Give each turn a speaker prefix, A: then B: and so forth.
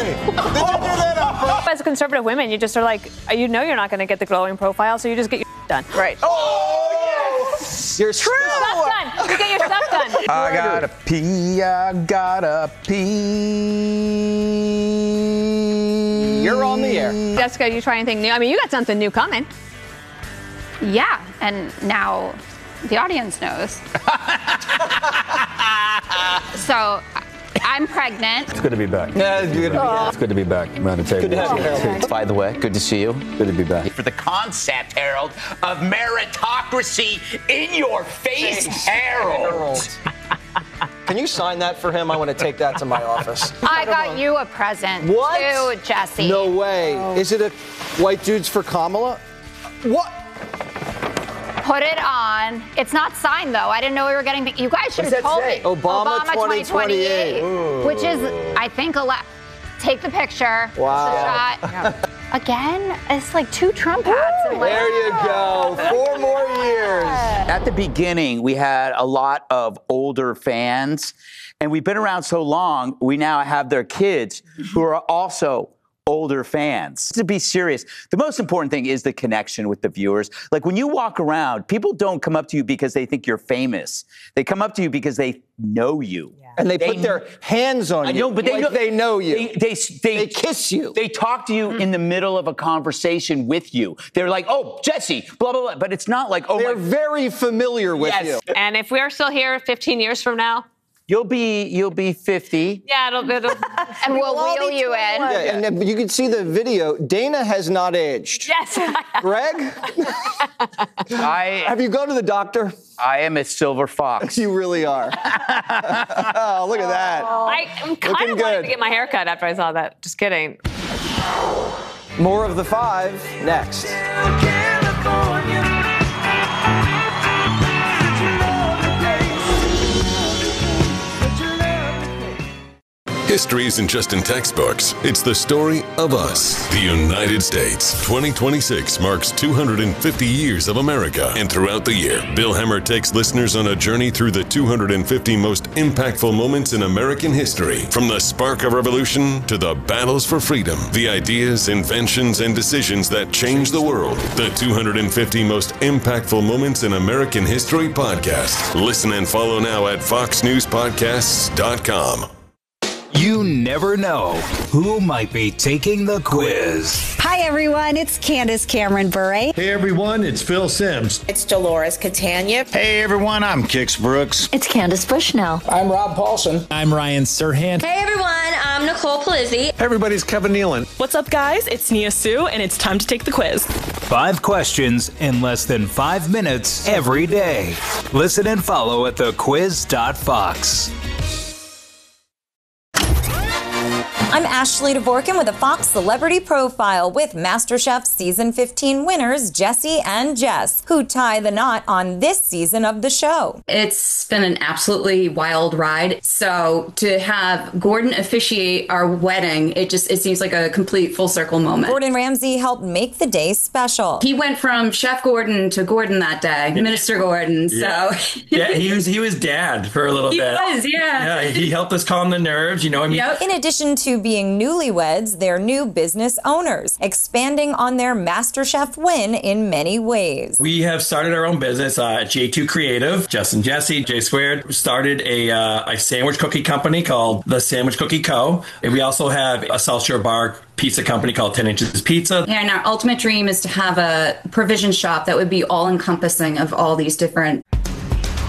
A: Did you do that on purpose?
B: As conservative women, you just are like, you know you're not going to get the glowing profile, so you just get your done.
C: Right.
A: Oh, yes! You're
B: Stuff done. You get your stuff done.
D: I gotta pee, I gotta pee.
A: You're on the air.
C: Jessica, you try anything new? I mean, you got something new coming.
E: Yeah, and now the audience knows. So I'm pregnant.
D: It's good to be back.
A: Yeah, it's good to be back.
D: It's good to be back. I'm at the table.
A: Good to have you, Harold.
D: By the way, good to see you. Good to be back.
F: For the concept, Harold, of meritocracy in your face, Harold.
A: Can you sign that for him? I want to take that to my office.
E: I got you a present
A: What?
E: too, Jesse.
A: No way. Is it a White Dudes for Kamala? What?
E: Put it on. It's not signed though. I didn't know we were getting. You guys should have told me.
A: Obama 2028.
E: Which is, I think, take the picture.
A: Wow.
E: The shot. Again, it's like 2 Trump hats.
A: There you go. 4 more years.
F: At the beginning, we had a lot of older fans, and we've been around so long, we now have their kids who are also older fans. To be serious, the most important thing is the connection with the viewers. Like when you walk around, people don't come up to you because they think you're famous. They come up to you because they know you.
A: Yeah. And they put their hands on you.
F: I know, but
A: they know you.
F: They
A: kiss you.
F: They talk to you in the middle of a conversation with you. They're like, oh, Jesse, blah, blah, blah. But it's not like, oh,
A: they're very familiar with you.
B: And if we're still here 15 years from now,
F: You'll be 50.
B: yeah, it'll
E: And we'll wheel you in.
A: Yeah, and you can see the video. Dana has not aged.
B: Yes.
A: Greg? Have you gone to the doctor?
F: I am a silver fox.
A: You really are. Oh, look at that.
B: I'm kind of wanting to get my hair cut after I saw that. Just kidding.
A: More of the 5 next.
G: History isn't just in textbooks. It's the story of us. The United States. 2026 marks 250 years of America. And throughout the year, Bill Hemmer takes listeners on a journey through the 250 most impactful moments in American history. From the spark of revolution to the battles for freedom. The ideas, inventions, and decisions that changed the world. The 250 most impactful moments in American history podcast. Listen and follow now at foxnewspodcasts.com.
H: You never know who might be taking the quiz.
I: Hi, everyone. It's Candace Cameron Bure.
J: Hey, everyone. It's Phil Simms.
K: It's Dolores Catania.
L: Hey, everyone. I'm Kix Brooks.
M: It's Candace Bushnell.
N: I'm Rob Paulson.
O: I'm Ryan Serhant.
P: Hey, everyone. I'm Nicole Palizzi.
Q: Hey, everybody. It's Kevin Nealon.
R: What's up, guys? It's Nia Sue, and it's time to take the quiz.
H: 5 questions in less than 5 minutes every day. Listen and follow at thequiz.fox.
S: I'm Ashley Dvorkin with a Fox Celebrity Profile with MasterChef Season 15 winners Jesse and Jess, who tie the knot on this season of the show.
T: It's been an absolutely wild ride. So to have Gordon officiate our wedding, it seems like a complete full circle moment.
S: Gordon Ramsay helped make the day special.
T: He went from Chef Gordon to Gordon that day, Minister Gordon.
O: Yeah.
T: So
O: yeah, he was dad for a little bit.
T: He was, yeah.
O: Yeah, he helped us calm the nerves, you know. I mean,
T: Yep.
S: In addition to being newlyweds, they're new business owners, expanding on their MasterChef win in many ways.
O: We have started our own business at J2 Creative. Jess and Jesse, J Squared, started a sandwich cookie company called The Sandwich Cookie Co. And we also have a South Shore Bar pizza company called 10 Inches Pizza.
T: And our ultimate dream is to have a provision shop that would be all encompassing of all these different